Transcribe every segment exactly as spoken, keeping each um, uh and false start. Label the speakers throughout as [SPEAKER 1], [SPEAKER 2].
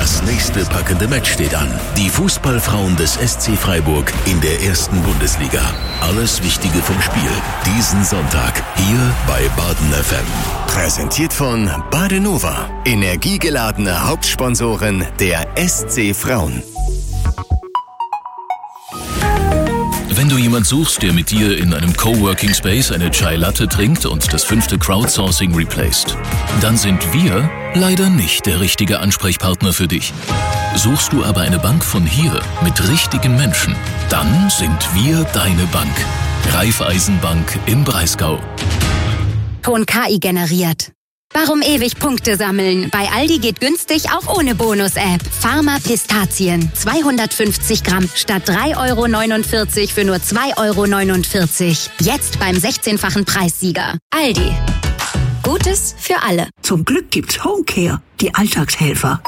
[SPEAKER 1] Das nächste packende Match steht an. Die Fußballfrauen des S C Freiburg in der ersten Bundesliga. Alles Wichtige vom Spiel. Diesen Sonntag hier bei Baden F M. Präsentiert von Badenova. Energiegeladene Hauptsponsorin der S C Frauen.
[SPEAKER 2] Wenn du jemand suchst, der mit dir in einem Coworking Space eine Chai Latte trinkt und das fünfte Crowdsourcing replaced, dann sind wir leider nicht der richtige Ansprechpartner für dich. Suchst du aber eine Bank von hier mit richtigen Menschen, dann sind wir deine Bank. Raiffeisenbank im Breisgau.
[SPEAKER 3] Ton K I generiert. Warum ewig Punkte sammeln? Bei Aldi geht günstig auch ohne Bonus-App. Pharma Pistazien. zweihundertfünfzig Gramm statt drei Euro neunundvierzig für nur zwei Euro neunundvierzig. Jetzt beim sechzehnfachen Preissieger. Aldi. Gutes für alle.
[SPEAKER 4] Zum Glück gibt's Homecare, die Alltagshelfer.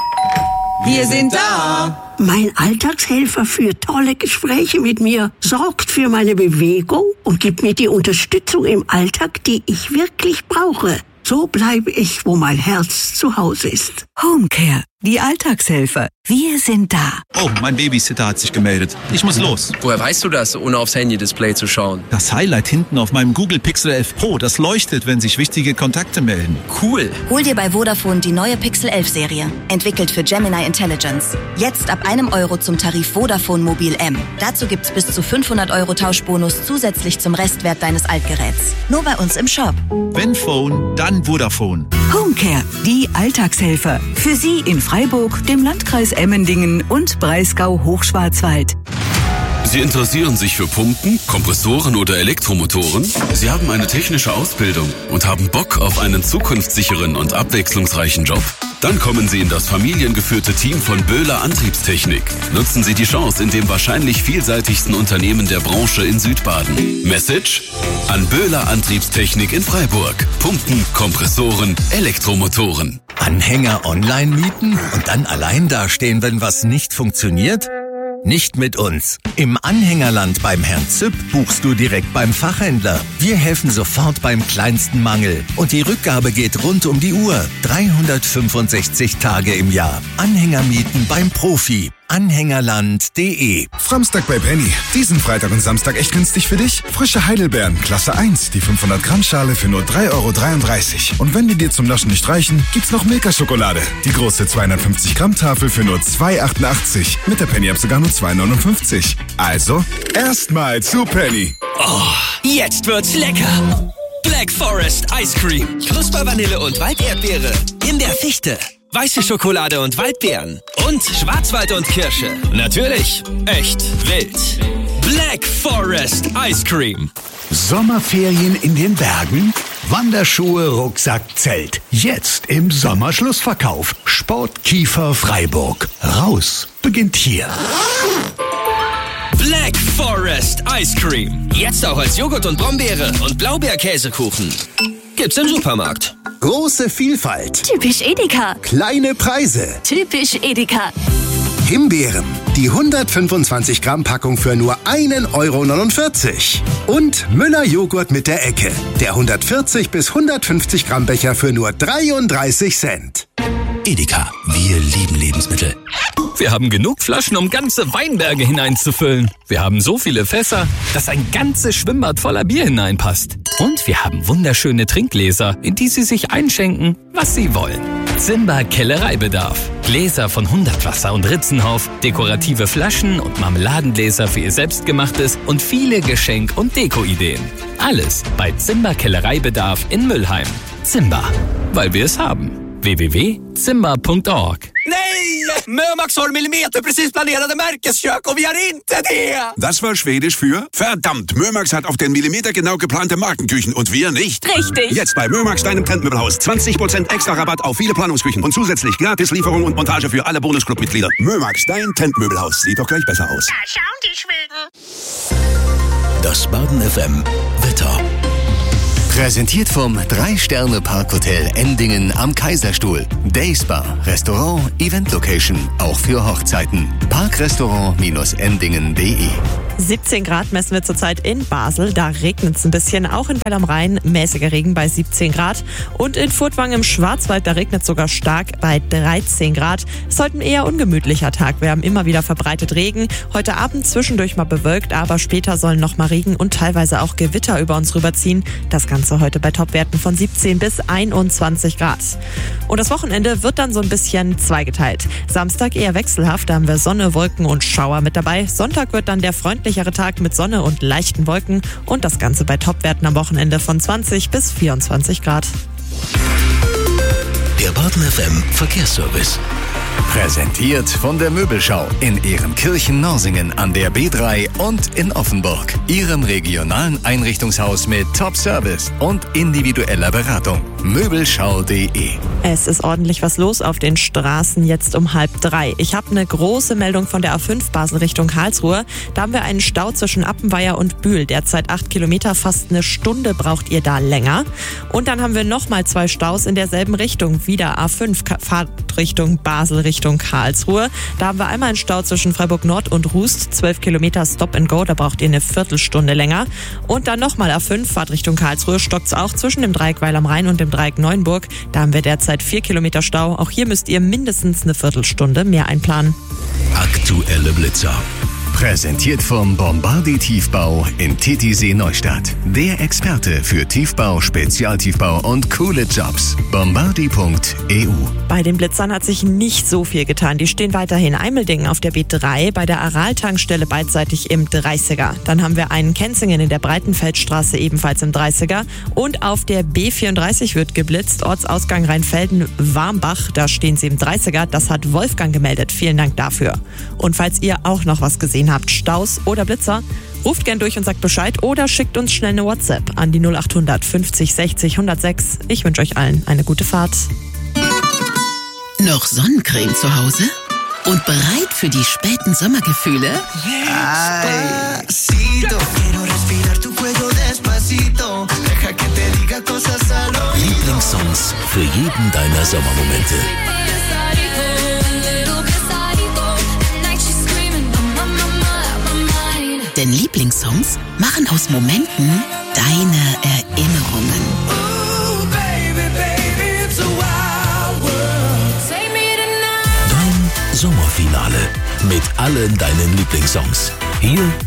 [SPEAKER 5] Wir sind da.
[SPEAKER 4] Mein Alltagshelfer führt tolle Gespräche mit mir, sorgt für meine Bewegung und gibt mir die Unterstützung im Alltag, die ich wirklich brauche. So bleibe ich, wo mein Herz zu Hause ist.
[SPEAKER 6] Homecare, die Alltagshelfer. Wir sind da.
[SPEAKER 7] Oh, mein Babysitter hat sich gemeldet. Ich muss los.
[SPEAKER 8] Woher weißt du das, ohne aufs Handy-Display zu schauen?
[SPEAKER 7] Das Highlight hinten auf meinem Google Pixel elf Pro, das leuchtet, wenn sich wichtige Kontakte melden.
[SPEAKER 8] Cool.
[SPEAKER 9] Hol dir bei Vodafone die neue Pixel elf Serie. Entwickelt für Gemini Intelligence. Jetzt ab einem Euro zum Tarif Vodafone Mobil M. Dazu gibt's bis zu fünfhundert Euro Tauschbonus zusätzlich zum Restwert deines Altgeräts. Nur bei uns im Shop.
[SPEAKER 7] Wenn Phone, dann Vodafone.
[SPEAKER 6] Homecare, die Alltagshelfer. Für Sie in Freiburg, dem Landkreis Emmendingen und Breisgau-Hochschwarzwald.
[SPEAKER 10] Sie interessieren sich für Pumpen, Kompressoren oder Elektromotoren? Sie haben eine technische Ausbildung und haben Bock auf einen zukunftssicheren und abwechslungsreichen Job? Dann kommen Sie in das familiengeführte Team von Böhler Antriebstechnik. Nutzen Sie die Chance in dem wahrscheinlich vielseitigsten Unternehmen der Branche in Südbaden. Message? An Böhler Antriebstechnik in Freiburg. Pumpen, Kompressoren, Elektromotoren.
[SPEAKER 1] Anhänger online mieten und dann allein dastehen, wenn was nicht funktioniert? Nicht mit uns. Im Anhängerland beim Herrn Züpp buchst du direkt beim Fachhändler. Wir helfen sofort beim kleinsten Mangel. Und die Rückgabe geht rund um die Uhr. dreihundertfünfundsechzig Tage im Jahr. Anhänger mieten beim Profi. Anhängerland punkt de.
[SPEAKER 11] Samstag bei Penny. Diesen Freitag und Samstag echt günstig für dich? Frische Heidelbeeren, Klasse eins, die fünfhundert Gramm Schale für nur drei Euro dreiunddreißig. Und wenn die dir zum Naschen nicht reichen, gibt's noch Milka-Schokolade. Die große zweihundertfünfzig Gramm Tafel für nur zwei Euro achtundachtzig. Mit der Penny-App sogar nur zwei Euro neunundfünfzig. Also, erstmal zu Penny.
[SPEAKER 5] Oh, jetzt wird's lecker. Black Forest Ice Cream. Knuspervanille und Walderdbeere. In der Fichte. Weiße Schokolade und Waldbeeren. Und Schwarzwald und Kirsche. Natürlich. Echt wild. Black Forest Ice Cream.
[SPEAKER 12] Sommerferien in den Bergen? Wanderschuhe, Rucksack, Zelt. Jetzt im Sommerschlussverkauf. Sportkiefer Freiburg. Raus beginnt hier.
[SPEAKER 5] Black Forest Ice Cream. Jetzt auch als Joghurt und Brombeere und Blaubeerkäsekuchen. Gibt's im Supermarkt.
[SPEAKER 13] Große Vielfalt.
[SPEAKER 3] Typisch Edeka.
[SPEAKER 13] Kleine Preise.
[SPEAKER 3] Typisch Edeka.
[SPEAKER 13] Himbeeren. Die hundertfünfundzwanzig Gramm Packung für nur ein Euro neunundvierzig. Und Müller Joghurt mit der Ecke. Der hundertvierzig bis hundertfünfzig Gramm Becher für nur dreiunddreißig Cent.
[SPEAKER 2] Edeka, wir lieben Lebensmittel.
[SPEAKER 14] Wir haben genug Flaschen, um ganze Weinberge hineinzufüllen. Wir haben so viele Fässer, dass ein ganzes Schwimmbad voller Bier hineinpasst. Und wir haben wunderschöne Trinkgläser, in die Sie sich einschenken, was Sie wollen. Zimba Kellereibedarf. Gläser von Hundertwasser und Ritzenhoff, dekorative Flaschen und Marmeladengläser für Ihr Selbstgemachtes und viele Geschenk- und Deko-Ideen. Alles bei Zimba Kellereibedarf in Müllheim. Zimba, weil wir es haben. w w w punkt zimba punkt org.
[SPEAKER 5] Nej! Mömax har millimeterprecis planerade Märkeskök och vi har inte det!
[SPEAKER 15] Das war Schwedisch für verdammt, Mömax hat auf den Millimeter genau geplante Markenküchen und wir nicht.
[SPEAKER 3] Richtig.
[SPEAKER 15] Jetzt bei Mömax, deinem Trendmöbelhaus. zwanzig Prozent extra Rabatt auf viele Planungsküchen und zusätzlich Gratislieferung und Montage für alle Bonusclub-Mitglieder. Mömax, dein Trendmöbelhaus. Sieht doch gleich besser aus.
[SPEAKER 3] Da schauen die Schweden.
[SPEAKER 1] Das Baden F M Wetter. Präsentiert vom drei Sterne Parkhotel Endingen am Kaiserstuhl. Dayspa, Restaurant, Event Location, auch für Hochzeiten. parkrestaurant Endingen punkt de
[SPEAKER 16] siebzehn Grad messen wir zurzeit in Basel. Da regnet es ein bisschen. Auch in Weil am Rhein mäßiger Regen bei siebzehn Grad. Und in Furtwangen im Schwarzwald, da regnet es sogar stark bei dreizehn Grad. Es sollte ein eher ungemütlicher Tag. Wir haben immer wieder verbreitet Regen. Heute Abend zwischendurch mal bewölkt, aber später sollen noch mal Regen und teilweise auch Gewitter über uns rüberziehen. Das Ganze heute bei Topwerten von siebzehn bis einundzwanzig Grad. Und das Wochenende wird dann so ein bisschen zweigeteilt. Samstag eher wechselhaft, da haben wir Sonne, Wolken und Schauer mit dabei. Sonntag wird dann der freundlichere Tag mit Sonne und leichten Wolken und das Ganze bei Topwerten am Wochenende von zwanzig bis vierundzwanzig Grad.
[SPEAKER 1] Der Baden F M Verkehrsservice. Präsentiert von der Möbelschau in Ehrenkirchen-Norsingen an der B drei und in Offenburg. Ihrem regionalen Einrichtungshaus mit Top-Service und individueller Beratung. Möbelschau punkt de.
[SPEAKER 16] Es ist ordentlich was los auf den Straßen jetzt um halb drei. Ich habe eine große Meldung von der A fünf Basel Richtung Karlsruhe. Da haben wir einen Stau zwischen Appenweier und Bühl. Derzeit acht Kilometer, fast eine Stunde braucht ihr da länger. Und dann haben wir nochmal zwei Staus in derselben Richtung. Wieder A fünf, Fahrtrichtung Basel Richtung Karlsruhe. Da haben wir einmal einen Stau zwischen Freiburg Nord und Rust. zwölf Kilometer Stop and Go, da braucht ihr eine Viertelstunde länger. Und dann nochmal A fünf, Fahrtrichtung Karlsruhe, stockt's auch zwischen dem Dreieck Weil am Rhein und dem Dreieck Neuenburg. Da haben wir derzeit vier Kilometer Stau. Auch hier müsst ihr mindestens eine Viertelstunde mehr einplanen.
[SPEAKER 1] Aktuelle Blitzer. Präsentiert vom Bombardier Tiefbau in Titisee Neustadt. Der Experte für Tiefbau, Spezialtiefbau und coole Jobs. Bombardier punkt e u.
[SPEAKER 16] Bei den Blitzern hat sich nicht so viel getan. Die stehen weiterhin Eimeldingen auf der B drei, bei der Aral-Tankstelle beidseitig im dreißiger. Dann haben wir einen Kenzingen in der Breitenfeldstraße ebenfalls im dreißiger. Und auf der B vierunddreißig wird geblitzt. Ortsausgang Rheinfelden-Warmbach, da stehen sie im dreißiger. Das hat Wolfgang gemeldet. Vielen Dank dafür. Und falls ihr auch noch was gesehen habt, Staus oder Blitzer, ruft gern durch und sagt Bescheid oder schickt uns schnell eine WhatsApp an die null acht hundert fünfzig sechzig hundertsechs. Ich wünsche euch allen eine gute Fahrt.
[SPEAKER 17] Noch Sonnencreme zu Hause? Und bereit für die späten Sommergefühle?
[SPEAKER 1] Lieblingssongs für jeden deiner Sommermomente.
[SPEAKER 17] Denn Lieblingssongs machen aus Momenten deine Erinnerungen.
[SPEAKER 1] Dein Sommerfinale mit allen deinen Lieblingssongs. Hier